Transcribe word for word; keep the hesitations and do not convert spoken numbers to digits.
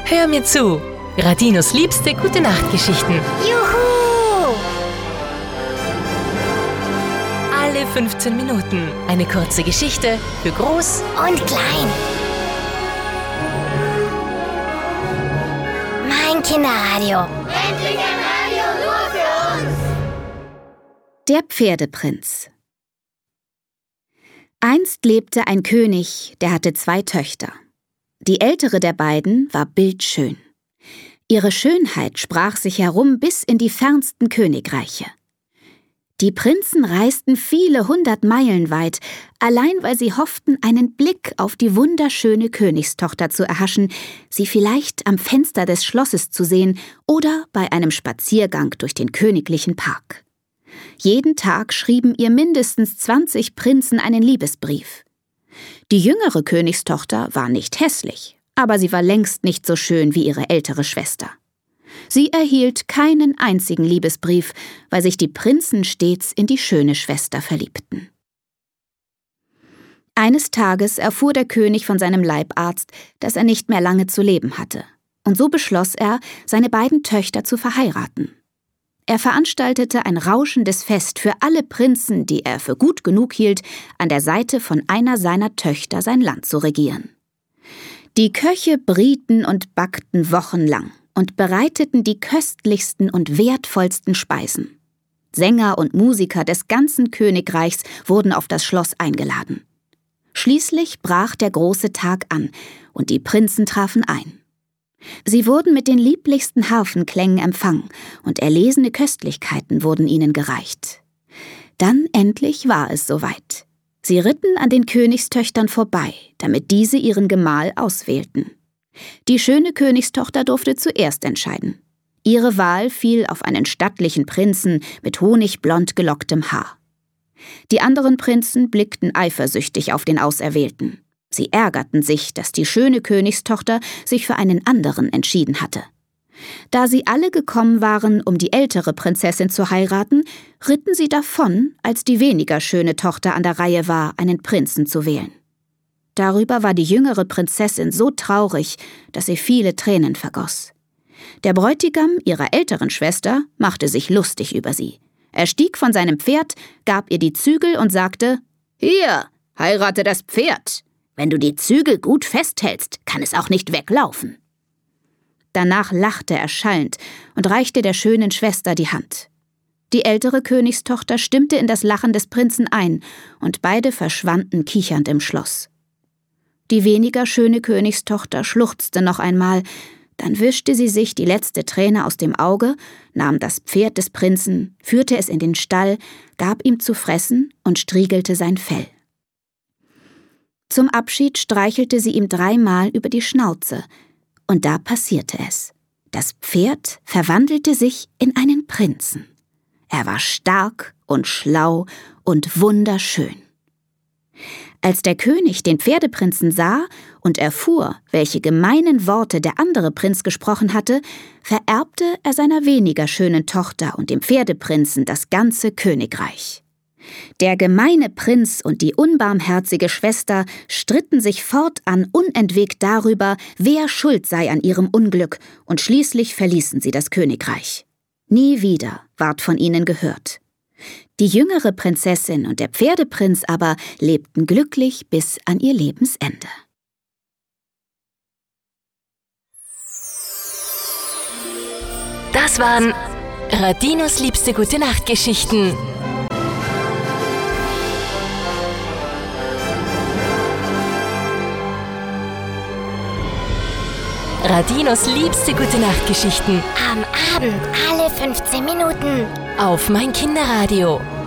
Hör mir zu. Radinos liebste Gute-Nacht-Geschichten. Juhu! Alle fünfzehn Minuten eine kurze Geschichte für Groß Und klein. Mein Kinderradio. Endlich ein Radio nur für uns! Der Pferdeprinz. Einst lebte ein König, der hatte zwei Töchter. Die ältere der beiden war bildschön. Ihre Schönheit sprach sich herum bis in die fernsten Königreiche. Die Prinzen reisten viele hundert Meilen weit, allein weil sie hofften, einen Blick auf die wunderschöne Königstochter zu erhaschen, sie vielleicht am Fenster des Schlosses zu sehen oder bei einem Spaziergang durch den königlichen Park. Jeden Tag schrieben ihr mindestens zwanzig Prinzen einen Liebesbrief. Die jüngere Königstochter war nicht hässlich, aber sie war längst nicht so schön wie ihre ältere Schwester. Sie erhielt keinen einzigen Liebesbrief, weil sich die Prinzen stets in die schöne Schwester verliebten. Eines Tages erfuhr der König von seinem Leibarzt, dass er nicht mehr lange zu leben hatte, und so beschloss er, seine beiden Töchter zu verheiraten. Er veranstaltete ein rauschendes Fest für alle Prinzen, die er für gut genug hielt, an der Seite von einer seiner Töchter sein Land zu regieren. Die Köche brieten und backten wochenlang und bereiteten die köstlichsten und wertvollsten Speisen. Sänger und Musiker des ganzen Königreichs wurden auf das Schloss eingeladen. Schließlich brach der große Tag an und die Prinzen trafen ein. Sie wurden mit den lieblichsten Harfenklängen empfangen und erlesene Köstlichkeiten wurden ihnen gereicht. Dann endlich war es soweit. Sie ritten an den Königstöchtern vorbei, damit diese ihren Gemahl auswählten. Die schöne Königstochter durfte zuerst entscheiden. Ihre Wahl fiel auf einen stattlichen Prinzen mit honigblond gelocktem Haar. Die anderen Prinzen blickten eifersüchtig auf den Auserwählten. Sie ärgerten sich, dass die schöne Königstochter sich für einen anderen entschieden hatte. Da sie alle gekommen waren, um die ältere Prinzessin zu heiraten, ritten sie davon, als die weniger schöne Tochter an der Reihe war, einen Prinzen zu wählen. Darüber war die jüngere Prinzessin so traurig, dass sie viele Tränen vergoss. Der Bräutigam ihrer älteren Schwester machte sich lustig über sie. Er stieg von seinem Pferd, gab ihr die Zügel und sagte: »Hier, heirate das Pferd. Wenn du die Zügel gut festhältst, kann es auch nicht weglaufen.« Danach lachte er schallend und reichte der schönen Schwester die Hand. Die ältere Königstochter stimmte in das Lachen des Prinzen ein, und beide verschwanden kichernd im Schloss. Die weniger schöne Königstochter schluchzte noch einmal, dann wischte sie sich die letzte Träne aus dem Auge, nahm das Pferd des Prinzen, führte es in den Stall, gab ihm zu fressen und striegelte sein Fell. Zum Abschied streichelte sie ihm dreimal über die Schnauze, und da passierte es. Das Pferd verwandelte sich in einen Prinzen. Er war stark und schlau und wunderschön. Als der König den Pferdeprinzen sah und erfuhr, welche gemeinen Worte der andere Prinz gesprochen hatte, vererbte er seiner weniger schönen Tochter und dem Pferdeprinzen das ganze Königreich. Der gemeine Prinz und die unbarmherzige Schwester stritten sich fortan unentwegt darüber, wer schuld sei an ihrem Unglück, und schließlich verließen sie das Königreich. Nie wieder ward von ihnen gehört. Die jüngere Prinzessin und der Pferdeprinz aber lebten glücklich bis an ihr Lebensende. Das waren Radinos liebste Gute-Nacht-Geschichten. Radinos liebste Gute-Nacht-Geschichten. Am Abend alle fünfzehn Minuten. Auf mein Kinderradio.